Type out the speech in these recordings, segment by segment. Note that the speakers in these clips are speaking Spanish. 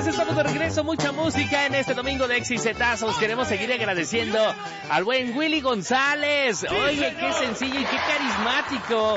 señores, estamos de regreso. Mucha música en este domingo de Exitazos. Queremos seguir agradeciendo al buen Willy González. Oye, qué sencillo y qué carismático.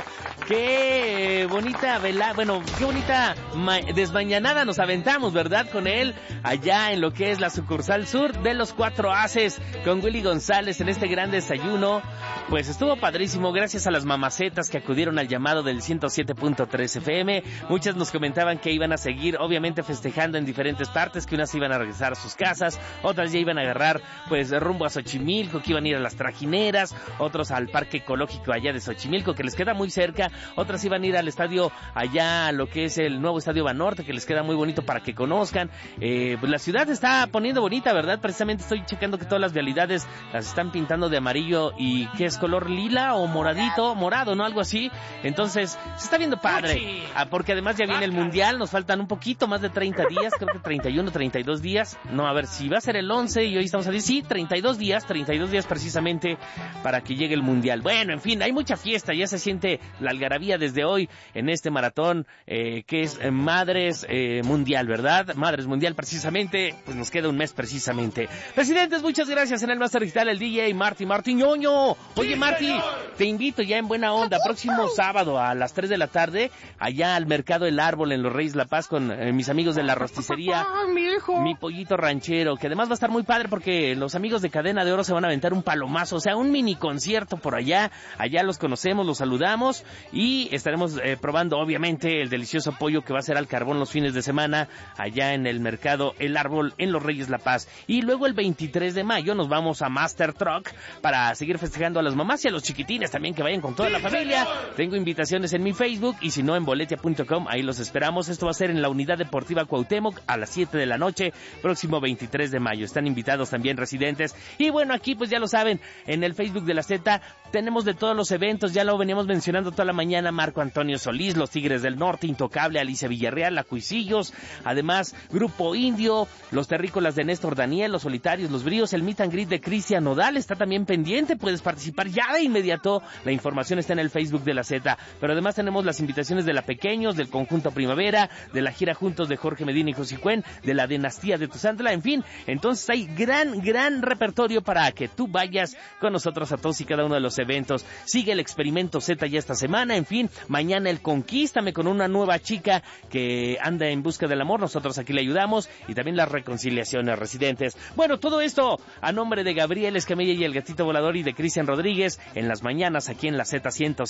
Qué bonita qué bonita desmañanada nos aventamos, ¿verdad? Con él allá en lo que es la sucursal sur de los Cuatro Haces con Willy González en este gran desayuno. Pues estuvo padrísimo, gracias a las mamacetas que acudieron al llamado del 107.3 FM. Muchas nos comentaban que iban a seguir, obviamente, festejando en diferentes partes, que unas iban a regresar a sus casas, otras ya iban a agarrar, pues, rumbo a Xochimilco, que iban a ir a las trajineras, otros al parque ecológico allá de Xochimilco, que les queda muy cerca, otras iban a ir al estadio allá, lo que es el nuevo estadio Banorte, que les queda muy bonito para que conozcan. Pues la ciudad está poniendo bonita, ¿verdad? Precisamente estoy checando que todas las vialidades las están pintando de amarillo y que es color lila o morado, ¿no? Algo así. Entonces, se está viendo padre. Porque además ya viene el Mundial, nos faltan un poquito más de 30 días, creo que 31, 32 días. No, a ver, si va a ser el 11 y hoy estamos a 10, sí, 32 días precisamente para que llegue el Mundial. Bueno, en fin, hay mucha fiesta, ya se siente la algarabía desde hoy en este maratón que es Madres Mundial, ¿verdad? Madres Mundial precisamente, pues nos queda un mes precisamente. Presidentes, muchas gracias. En el Master Digital, el DJ Marty Ñoño. Oye, Marty, te invito ya en buena onda, próximo sábado a las 3 de la tarde, allá al Mercado El Árbol en Los Reyes La Paz con mis amigos de la rosticería, mi pollito ranchero, que además va a estar muy padre porque los amigos de Cadena de Oro se van a aventar un palomazo, o sea, un mini concierto por allá los conocemos, los saludamos y estaremos probando obviamente el delicioso pollo que va a ser al carbón los fines de semana allá en el Mercado El Árbol en Los Reyes La Paz. Y luego el 23 de mayo nos vamos a Master Truck para seguir festejando a las mamás y a los chiquitines también, que vayan con toda la familia. Tengo invitaciones en mi Facebook y si no en boletia.com, ahí los esperamos. Esto va a ser en la Unidad Deportiva Cuauhtémoc a las 7 de la noche, próximo 23 de mayo. Están invitados también residentes. Y bueno, aquí pues ya lo saben, en el Facebook de la Z tenemos de todos los eventos, ya lo veníamos mencionando toda la mañana, Marco Antonio Solís, los Tigres del Norte, Intocable, Alicia Villarreal, La Cuisillos, además Grupo Indio, los Terrícolas de Néstor Daniel, los Solitarios, los Bríos, el Meet and Greet de Cristian Nodal está también pendiente, puedes participar ya de inmediato, la información está en el Facebook de la Z, pero además tenemos las invitaciones de la Pequeños, del Conjunto Primavera, de la gira Juntos de Jorge Medina y José Cuen, de la Dinastía de Tuzantla, en fin, entonces hay gran repertorio para que tú vayas con nosotros a todos y cada uno de los eventos. Sigue el Experimento Z ya esta semana, en fin, mañana el Conquístame con una nueva chica que anda en busca del amor, nosotros aquí le ayudamos, y también las reconciliaciones residentes. Bueno, todo esto a nombre de Gabriel Escamilla y el Gatito Volador y de Cristian Rodríguez en las mañanas aquí en la Z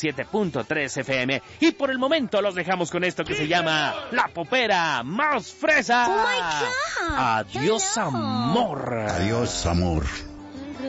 107.3 FM. Y por el momento los dejamos con esto que se llama La Popera Más Fresa. Oh my God. Adiós, amor. Adiós, amor.